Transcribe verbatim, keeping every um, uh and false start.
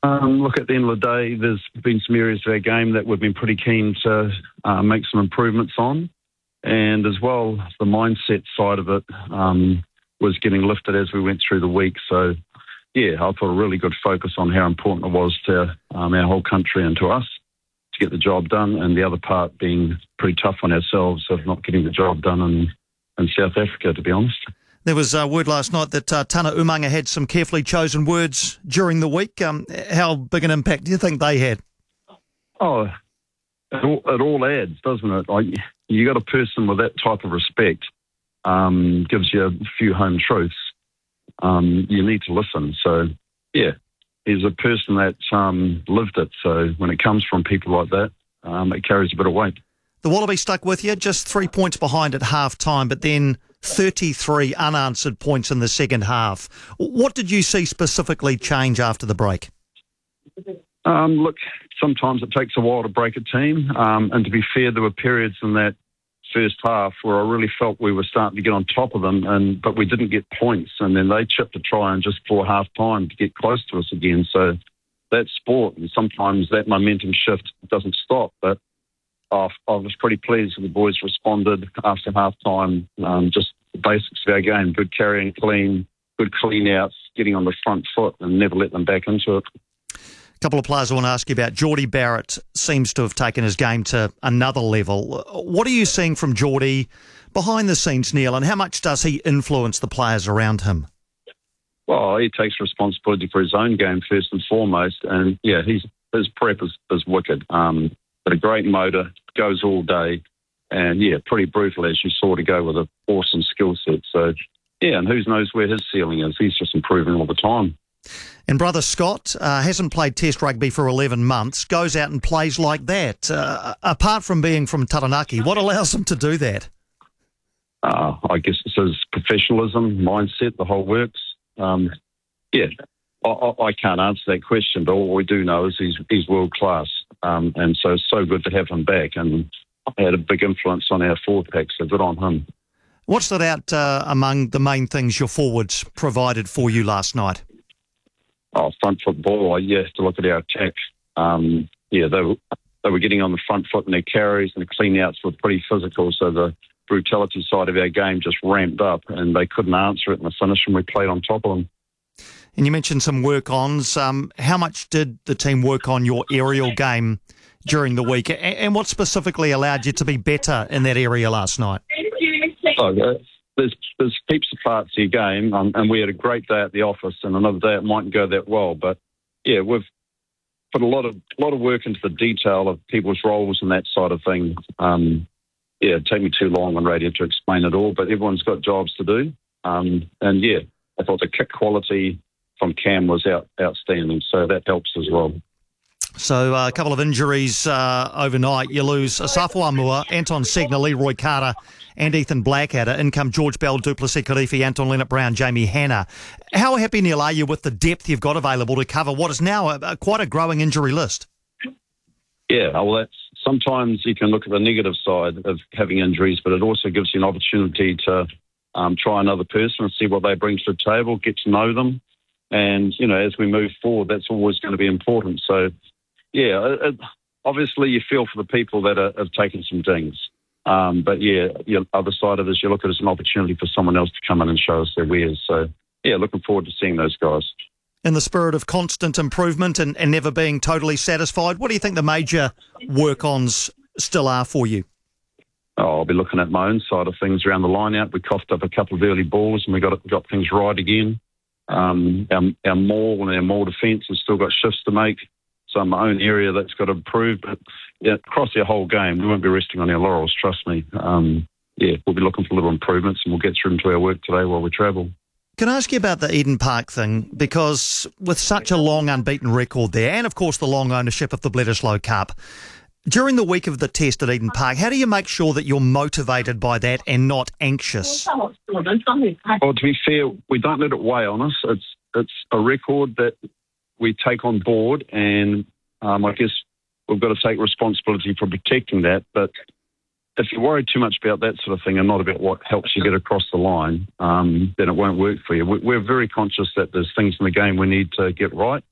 Um, look, at the end of the day, there's been some areas of our game that we've been pretty keen to uh, make some improvements on. And as well, the mindset side of it um, was getting lifted as we went through the week. So, yeah, I thought a really good focus on how important it was to um, our whole country and to us to get the job done, and the other part being pretty tough on ourselves of not getting the job done in, in South Africa, to be honest. There was a word last night that uh, Tana Umaga had some carefully chosen words during the week. Um, how big an impact do you think they had? Oh, it all, it all adds, doesn't it? Like, you got a person with that type of respect, um, gives you a few home truths. Um, you need to listen. So, yeah, he's a person that um, lived it. So when it comes from people like that, um, it carries a bit of weight. The Wallaby stuck with you, just three points behind at half-time, but then thirty-three unanswered points in the second half. What did you see specifically change after the break? Um, look, sometimes it takes a while to break a team. Um, and to be fair, there were periods in that first half where I really felt we were starting to get on top of them, and but we didn't get points. And then they chipped a try in just before half-time to get close to us again. So that's sport, and sometimes that momentum shift doesn't stop. But I was pretty pleased with the boys responded after half-time. Um, just the basics of our game, good carry and clean, good clean-outs, getting on the front foot and never let them back into it. A couple of players I want to ask you about. Jordie Barrett seems to have taken his game to another level. What are you seeing from Jordie behind the scenes, Neil, and how much does he influence the players around him? Well, he takes responsibility for his own game first and foremost, and yeah, he's, his prep is, is wicked. Um, but a great motor, goes all day, and yeah, pretty brutal as you saw to go with an awesome skill set. So yeah, and who knows where his ceiling is? He's just improving all the time. And brother Scott uh, hasn't played Test rugby for eleven months, goes out and plays like that. Uh, apart from being from Taranaki, what allows him to do that? Uh, I guess it's his professionalism, mindset, the whole works. Um, yeah, I, I, I can't answer that question, but all we do know is he's, he's world class. Um, and so it's so good to have him back, and had a big influence on our forward pack, so good on him. What stood out uh, among the main things your forwards provided for you last night? Oh, front foot ball. You have to look at our attack. Um, yeah, they were, they were getting on the front foot in their carries, and the clean-outs were pretty physical, so the brutality side of our game just ramped up, and they couldn't answer it in the finish, and we played on top of them. And you mentioned some work-ons. Um, how much did the team work on your aerial game during the week, and what specifically allowed you to be better in that area last night? Oh, there's, there's heaps of parts to your game, um, and we had a great day at the office, and another day it mightn't go that well. But yeah, we've put a lot of a lot of work into the detail of people's roles and that side of things. Um, yeah, it'd take me too long on radio to explain it all, but everyone's got jobs to do. Um, and yeah, I thought the kick quality from Cam was out, outstanding, so that helps as well. So uh, a couple of injuries uh, overnight. You lose Asafo Amua, Anton Segner, Leroy Carter and Ethan Blackadder. In come George Bell, Duplessis Kirifi, Anton Leonard-Brown, Jamie Hanna. How happy, Neil, are you with the depth you've got available to cover what is now a, a, quite a growing injury list? Yeah, well, that's, sometimes you can look at the negative side of having injuries, but it also gives you an opportunity to um, try another person and see what they bring to the table, get to know them. And, you know, as we move forward, that's always going to be important. So, yeah, it, it, obviously you feel for the people that are, have taken some dings. Um, but, yeah, the other side of it is you look at it as an opportunity for someone else to come in and show us their wares. So, yeah, looking forward to seeing those guys. In the spirit of constant improvement and, and never being totally satisfied, what do you think the major work-ons still are for you? Oh, I'll be looking at my own side of things around the line-out. We coughed up a couple of early balls and we got got things right again. Um, our, our maul and our maul defence has still got shifts to make. So my own area that's got to improve. But yeah, across our whole game, we won't be resting on our laurels, trust me. Um, yeah, we'll be looking for little improvements and we'll get through into our work today while we travel. Can I ask you about the Eden Park thing? Because with such a long unbeaten record there, and of course the long ownership of the Bledisloe Cup, during the week of the test at Eden Park, how do you make sure that you're motivated by that and not anxious? Well, to be fair, we don't let it weigh on us. It's it's a record that we take on board, and um, I guess we've got to take responsibility for protecting that. But if you worry too much about that sort of thing and not about what helps you get across the line, um, then it won't work for you. We're very conscious that there's things in the game we need to get right.